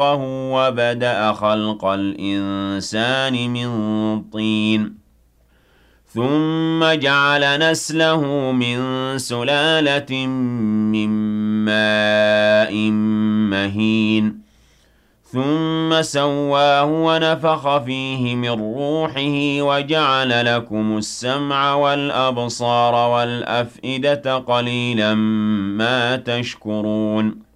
وبدأ خلق الإنسان من طين ثم جعل نسله من سلالة من ماء مهين ثم سواه ونفخ فيه من روحه وجعل لكم السمع والأبصار والأفئدة قليلا ما تشكرون